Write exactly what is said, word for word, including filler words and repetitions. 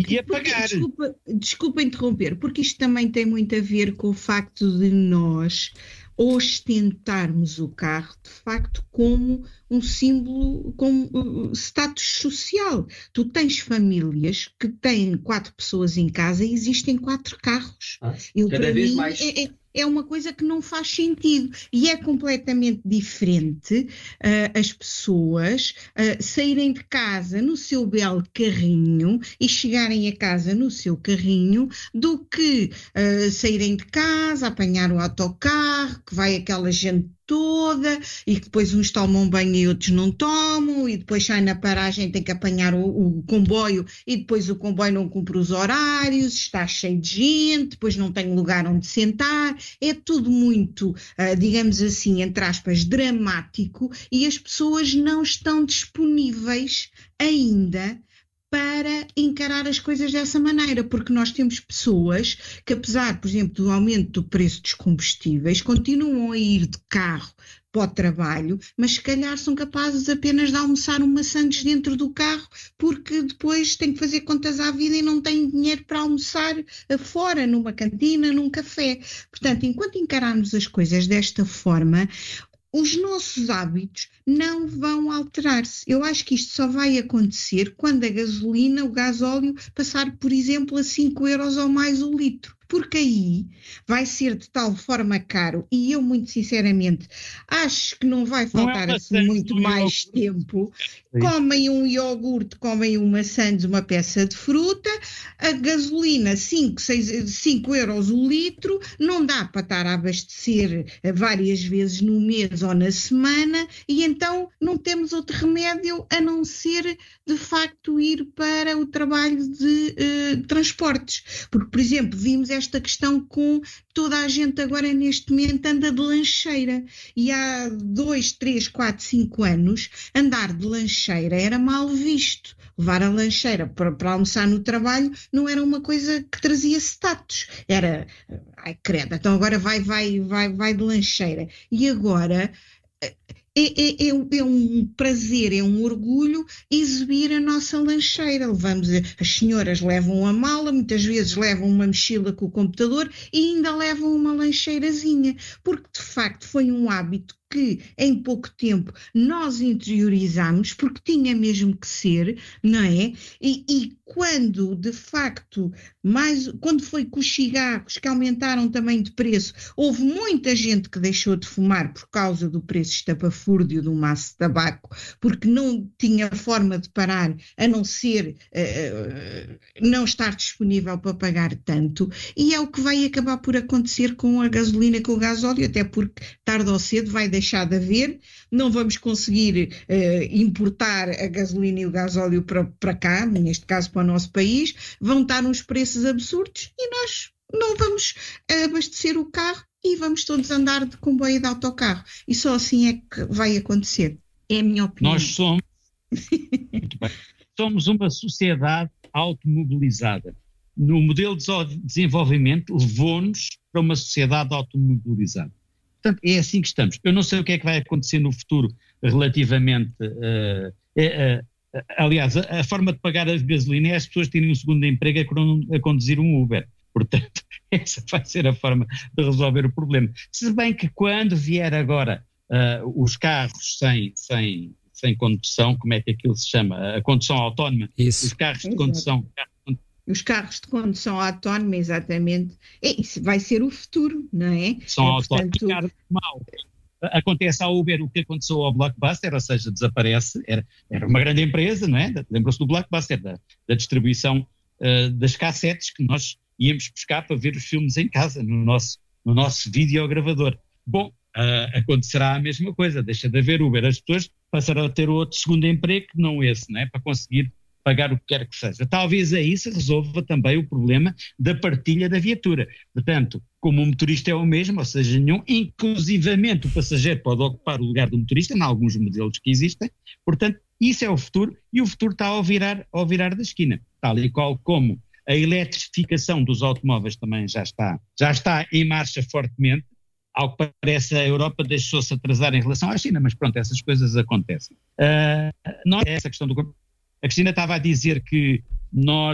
e a pagar. Desculpa, desculpa interromper, porque isto também tem muito a ver com o facto de nós ostentarmos o carro, de facto, como um símbolo, como uh, status social. Tu tens famílias que têm quatro pessoas em casa e existem quatro carros. Ah, Eu, cada para vez mim, mais. é, é, é uma coisa que não faz sentido e é completamente diferente uh, as pessoas uh, saírem de casa no seu belo carrinho e chegarem a casa no seu carrinho do que uh, saírem de casa, apanhar o autocarro, que vai aquela gente toda e que depois uns tomam banho e outros não tomam e depois sai na paragem, tem que apanhar o, o comboio e depois o comboio não cumpre os horários, está cheio de gente, depois não tem lugar onde sentar, é tudo muito, uh, digamos assim, entre aspas, dramático e as pessoas não estão disponíveis ainda para encarar as coisas dessa maneira, porque nós temos pessoas que, apesar, por exemplo, do aumento do preço dos combustíveis, continuam a ir de carro para o trabalho, mas se calhar são capazes apenas de almoçar uma sandes dentro do carro, porque depois têm que fazer contas à vida e não têm dinheiro para almoçar fora, numa cantina, num café. Portanto, enquanto encararmos as coisas desta forma, os nossos hábitos não vão alterar-se. Eu acho que isto só vai acontecer quando a gasolina, o gasóleo, passar, por exemplo, a cinco euros ou mais o litro. Porque aí vai ser de tal forma caro e eu, muito sinceramente, acho que não vai faltar não é assim muito mais tempo. Sim. Comem um iogurte, comem uma sandes, uma peça de fruta, a gasolina cinco, seis, cinco euros o litro, não dá para estar a abastecer várias vezes no mês ou na semana e então não temos outro remédio a não ser, de facto, ir para o trabalho de uh, transportes. Porque, por exemplo, vimos esta questão com toda a gente agora neste momento anda de lancheira e há dois, três, quatro, cinco anos andar de lancheira era mal visto. Levar a lancheira para, para almoçar no trabalho não era uma coisa que trazia status. Era, ai credo, então agora vai, vai, vai, vai de lancheira. E agora É, é, é um prazer, é um orgulho exibir a nossa lancheira. Levamos, a, as senhoras levam a mala, muitas vezes levam uma mochila com o computador e ainda levam uma lancheirazinha, porque de facto foi um hábito que em pouco tempo nós interiorizámos, porque tinha mesmo que ser, não é? E, e quando, de facto, mais, quando foi com os cigarros que aumentaram também de preço, houve muita gente que deixou de fumar por causa do preço estapafúrdio do maço de tabaco, porque não tinha forma de parar, a não ser uh, não estar disponível para pagar tanto, e é o que vai acabar por acontecer com a gasolina, com o gasóleo, até porque tarde ou cedo vai deixar de haver, não vamos conseguir uh, importar a gasolina e o gasóleo para, para cá, neste caso para o nosso país, vão estar uns preços absurdos e nós não vamos abastecer o carro e vamos todos andar de comboio e de autocarro. E só assim é que vai acontecer. É a minha opinião. Nós somos, muito bem, somos uma sociedade automobilizada. No modelo de desenvolvimento levou-nos para uma sociedade automobilizada. Portanto, é assim que estamos. Eu não sei o que é que vai acontecer no futuro relativamente... Uh, uh, uh, aliás, a, a forma de pagar a gasolina é as pessoas terem um segundo emprego a, a conduzir um Uber. Portanto, essa vai ser a forma de resolver o problema. Se bem que quando vier agora uh, os carros sem, sem, sem condução, como é que aquilo se chama? A condução autónoma. Isso. Os carros de condução... Os carros de condução autónoma, exatamente. Isso vai ser o futuro, não é? São é, autónomos. portanto... Mal. Acontece ao Uber o que aconteceu ao Blockbuster, ou seja, desaparece. Era, era uma grande empresa, não é? Lembram-se do Blockbuster, da, da distribuição uh, das cassetes que nós íamos buscar para ver os filmes em casa, no nosso, no nosso videogravador. Bom, uh, acontecerá a mesma coisa, deixa de haver Uber. As pessoas passarão a ter outro segundo emprego, não esse, não é? Para conseguir pagar o que quer que seja. Talvez aí se resolva também o problema da partilha da viatura. Portanto, como o motorista é o mesmo, ou seja, nenhum, inclusivamente o passageiro pode ocupar o lugar do motorista, em alguns modelos que existem, portanto, isso é o futuro, e o futuro está ao virar, ao virar da esquina, tal e qual como a eletrificação dos automóveis também já está, já está em marcha fortemente. Ao que parece, a Europa deixou-se atrasar em relação à China, mas pronto, essas coisas acontecem. Uh, não é essa questão do... A Cristina estava a dizer que nós